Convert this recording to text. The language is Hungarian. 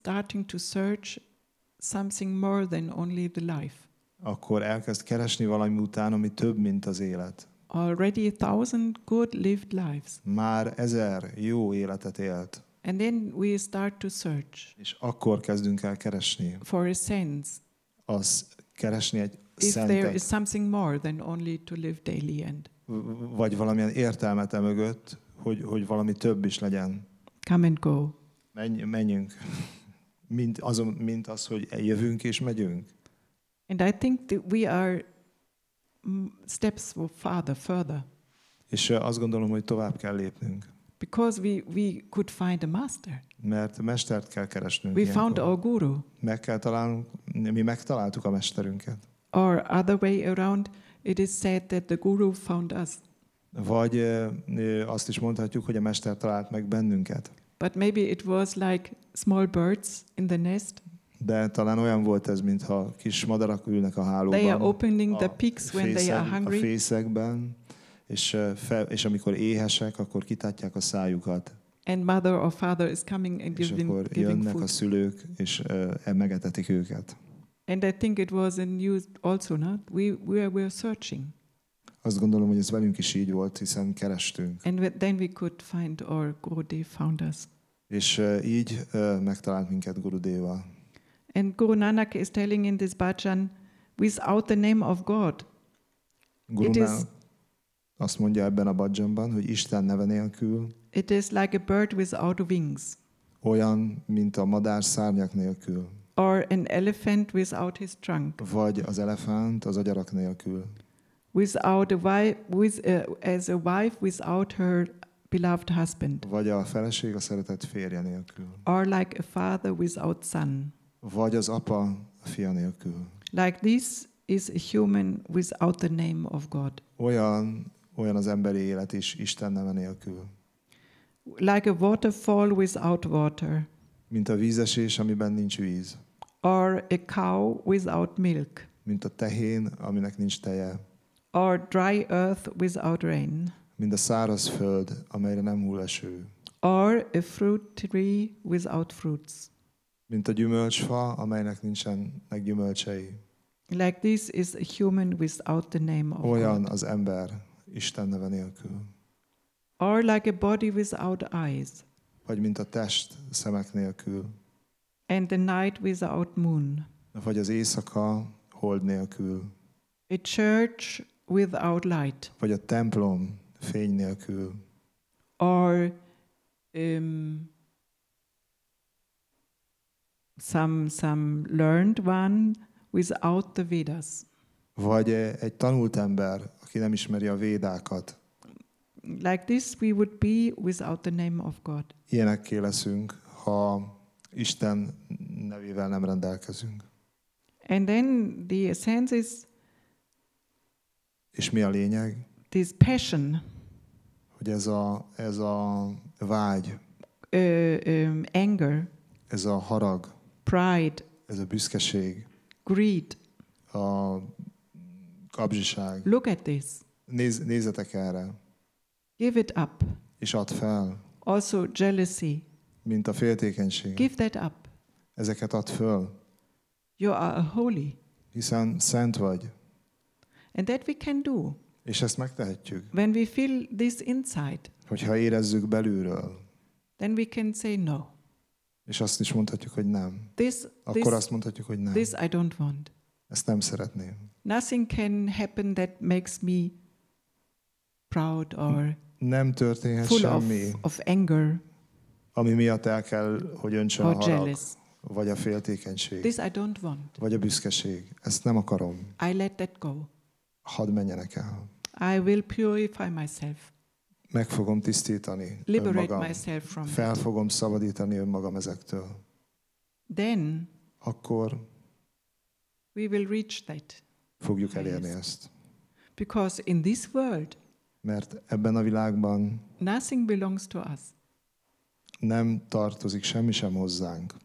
starting to search something more than only the life. Akkor elkezd keresni valami után, ami több, mint az élet. Already 1,000 good lived lives. Már 1000 jó életet élt. And then we start to search És akkor kezdünk el keresni. for a sense. Az keresni egy If there is szentet, something more than only to live daily and vagy valamilyen értelmet mögött, hogy valami több is legyen. come and go. Menjünk. Mint az, hogy jövünk és megyünk. And I think that we are steps further. És azt gondolom, hogy tovább kell lépnünk. Because we could find a master. Mert mestert kell keresnünk. We ilyenkor. found our guru. Meg kell találnunk, mi megtaláltuk a mesterünket. Or other way around, it is said that the guru found us. Vagy azt is mondhatjuk, hogy a mester talált meg bennünket. But maybe it was like small birds in the nest. De talán olyan volt ez, mintha kis madarak ülnek a hálóban. They are opening the peaks when they are A hungry. fészekben, és amikor éhesek, akkor kitátják a szájukat. And mother or father is coming and És akkor giving jönnek food. a szülők, és megetetik őket. And I think it was in you also, not? We were searching. Azt gondolom, hogy ez velünk is így volt, hiszen kerestünk. And then we could find our Gurudev found us. És így megtalált minket Gurudeva. And Guru Nanak is telling in this bhajan, without the name of God, Guru Nanak azt mondja ebben a bhajanban, hogy Isten neve nélkül it is like a bird without wings, olyan, mint a madár szárnyak nélkül, or an elephant without his trunk, vagy az elefánt az agyarak nélkül, without a wife, as a wife without her beloved husband, vagy a feleség a szeretett férje nélkül, or like a father without son. vagy az apa a fia nélkül. Like this is a human without the name of God. Olyan az emberi élet is Isten neve nélkül. Like a waterfall without water, Mint a vízesés, amiben nincs víz. or a cow without milk, Mint a tehén, aminek nincs teje. or dry earth without rain, Mint a száraz föld, amelyre nem hull eső. or a fruit tree without fruits. Mint a gyümölcsfa, amelynek nincsenek gyümölcsei. Like this is a human without the name of Olyan God. az ember Isten neve nélkül. Or like a body without eyes, Vagy mint a test szemek nélkül. and the night without moon. Vagy az éjszaka hold nélkül. A church without light, Vagy a templom fény nélkül. or some learned one without the Vedas. Vagy egy tanult ember, aki nem ismeri a védákat. Like this we would be without the name of God. Ilyenekké leszünk, ha Isten nevével nem rendelkezünk. And then the essence is És mi a lényeg? this passion, Hogy ez a vágy, anger, ez a harag, pride, ez a büszkeség, greed. a kapzsiság. Look at this. Nézzetek erre, Give it up. és add fel, Also jealousy. mint a féltékenység. Give that up. Ezeket add föl, You are holy. hiszen szent vagy. And that we can do És ezt megtehetjük. when we feel this inside. Hogyha érezzük belülről, Then we can say no. és azt is mondhatjuk, hogy nem. This Akkor azt mondhatjuk, hogy nem. I don't want. Ezt nem szeretném. Nothing can happen that makes me proud or Nem történhet full semmi, of anger ami miatt el kell, hogy öntsön a or harag, jealous. vagy a féltékenység, This I don't want. vagy a büszkeség. Ezt nem akarom. I let that go. Hadd menjenek el. I will purify myself. Meg fogom tisztítani Liberate önmagam. myself from Fel that. fogom szabadítani önmagam ezektől. Then Akkor we will reach that. fogjuk elérni ezt. Because in this world, Mert ebben a világban nothing belongs to us. nem tartozik semmi sem hozzánk.